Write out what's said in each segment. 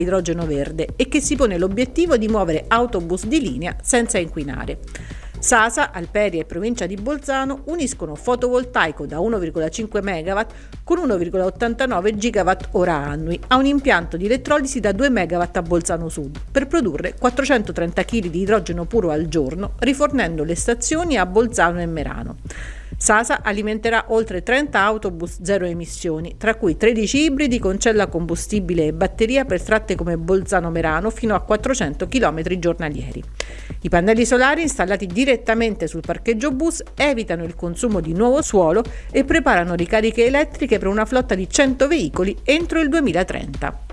idrogeno verde e che si pone l'obiettivo di muovere autobus di linea senza inquinare. Sasa, Alperia e provincia di Bolzano uniscono fotovoltaico da 1,5 MW con 1,89 GWh annui a un impianto di elettrolisi da 2 MW a Bolzano Sud per produrre 430 kg di idrogeno puro al giorno, rifornendo le stazioni a Bolzano e Merano. Sasa alimenterà oltre 30 autobus zero emissioni, tra cui 13 ibridi con cella combustibile e batteria per tratte come Bolzano-Merano fino a 400 km giornalieri. I pannelli solari installati direttamente sul parcheggio bus evitano il consumo di nuovo suolo e preparano ricariche elettriche per una flotta di 100 veicoli entro il 2030.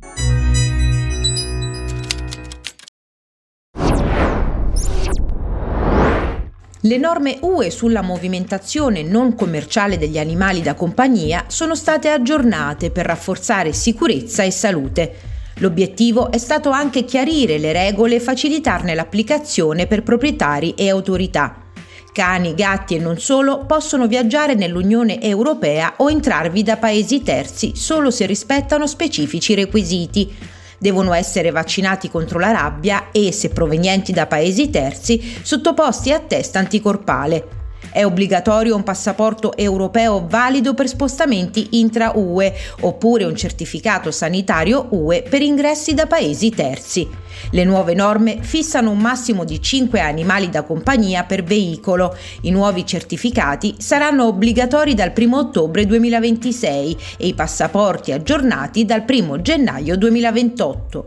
Le norme UE sulla movimentazione non commerciale degli animali da compagnia sono state aggiornate per rafforzare sicurezza e salute. L'obiettivo è stato anche chiarire le regole e facilitarne l'applicazione per proprietari e autorità. Cani, gatti e non solo possono viaggiare nell'Unione Europea o entrarvi da paesi terzi solo se rispettano specifici requisiti. Devono essere vaccinati contro la rabbia e, se provenienti da paesi terzi, sottoposti a test anticorpale. È obbligatorio un passaporto europeo valido per spostamenti intra-UE oppure un certificato sanitario UE per ingressi da paesi terzi. Le nuove norme fissano un massimo di 5 animali da compagnia per veicolo. I nuovi certificati saranno obbligatori dal 1 ottobre 2026 e i passaporti aggiornati dal 1 gennaio 2028.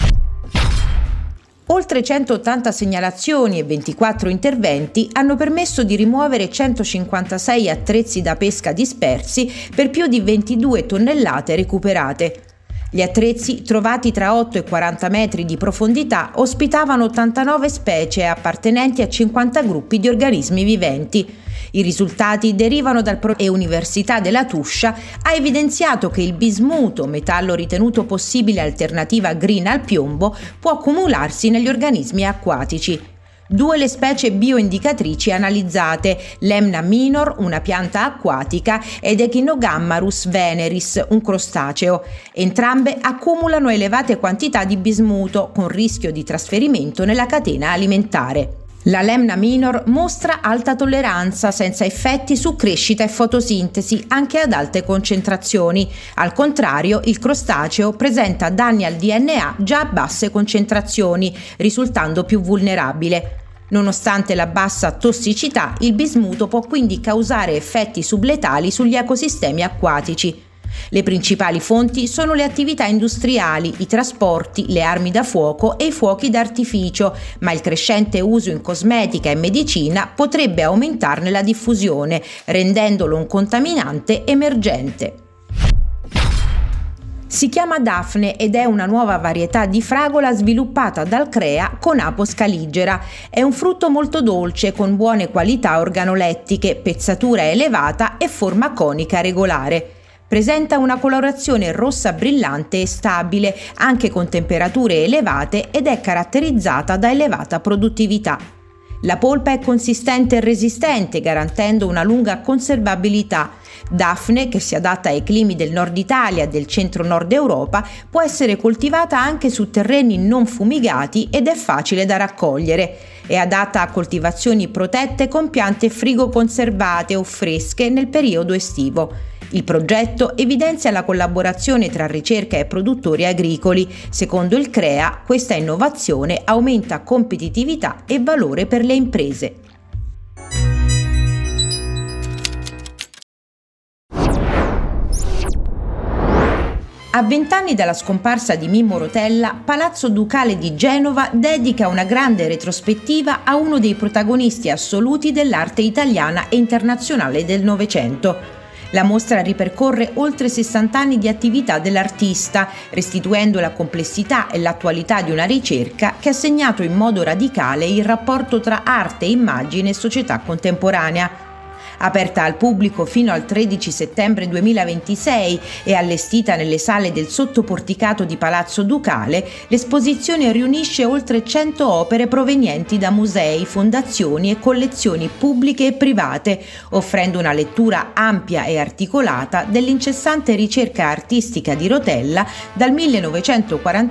Oltre 180 segnalazioni e 24 interventi hanno permesso di rimuovere 156 attrezzi da pesca dispersi per più di 22 tonnellate recuperate. Gli attrezzi, trovati tra 8 e 40 metri di profondità, ospitavano 89 specie appartenenti a 50 gruppi di organismi viventi. I risultati derivano e Università della Tuscia ha evidenziato che il bismuto, metallo ritenuto possibile alternativa green al piombo, può accumularsi negli organismi acquatici. 2 le specie bioindicatrici analizzate, Lemna minor, una pianta acquatica, ed Echinogammarus veneris, un crostaceo. Entrambe accumulano elevate quantità di bismuto, con rischio di trasferimento nella catena alimentare. La Lemna minor mostra alta tolleranza senza effetti su crescita e fotosintesi anche ad alte concentrazioni. Al contrario, il crostaceo presenta danni al DNA già a basse concentrazioni, risultando più vulnerabile. Nonostante la bassa tossicità, il bismuto può quindi causare effetti subletali sugli ecosistemi acquatici. Le principali fonti sono le attività industriali, i trasporti, le armi da fuoco e i fuochi d'artificio, ma il crescente uso in cosmetica e medicina potrebbe aumentarne la diffusione, rendendolo un contaminante emergente. Si chiama Daphne ed è una nuova varietà di fragola sviluppata dal CREA con Apos caligera. È un frutto molto dolce con buone qualità organolettiche, pezzatura elevata e forma conica regolare. Presenta una colorazione rossa brillante e stabile, anche con temperature elevate, ed è caratterizzata da elevata produttività. La polpa è consistente e resistente, garantendo una lunga conservabilità. Daphne, che si adatta ai climi del nord Italia e del centro-nord Europa, può essere coltivata anche su terreni non fumigati ed è facile da raccogliere. È adatta a coltivazioni protette con piante frigo-conservate o fresche nel periodo estivo. Il progetto evidenzia la collaborazione tra ricerca e produttori agricoli. Secondo il CREA, questa innovazione aumenta competitività e valore per le imprese. A 20 anni dalla scomparsa di Mimmo Rotella, Palazzo Ducale di Genova dedica una grande retrospettiva a uno dei protagonisti assoluti dell'arte italiana e internazionale del Novecento. La mostra ripercorre oltre 60 anni di attività dell'artista, restituendo la complessità e l'attualità di una ricerca che ha segnato in modo radicale il rapporto tra arte, immagine e società contemporanea. Aperta al pubblico fino al 13 settembre 2026 e allestita nelle sale del sottoporticato di Palazzo Ducale, l'esposizione riunisce oltre 100 opere provenienti da musei, fondazioni e collezioni pubbliche e private, offrendo una lettura ampia e articolata dell'incessante ricerca artistica di Rotella dal 1940